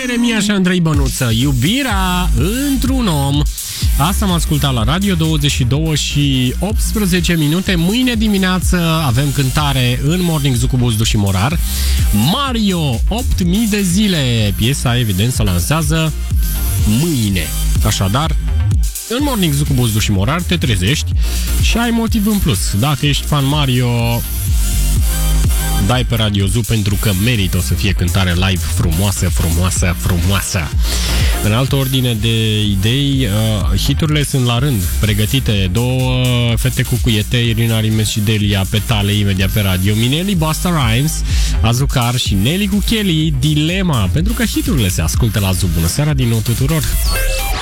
Ieremia și Andrei Bănuță, Iubirea într-un om. Asta am ascultat la Radio 22 și 18 minute. Mâine dimineață avem cântare în Morning Zoo cu Buzdu și Morar. Mario, 8000 de zile. Piesa, evident, se lansează mâine. Așadar, în Morning Zoo cu Buzdu și Morar te trezești și ai motiv în plus. Dacă ești fan Mario, dai pe Radio Zoo pentru că merită să fie cântare live frumoasă, frumoasă, frumoasă. În altă ordine de idei, hiturile sunt la rând, pregătite. Două fete cu cuiete, Irina Rimes și Delia Petale, imediat pe radio. Mineli, Busta Rhymes, Azucar și Nelly cu Kelly, Dilema, pentru că hiturile se ascultă la Zoo. Bună seara din nou tuturor!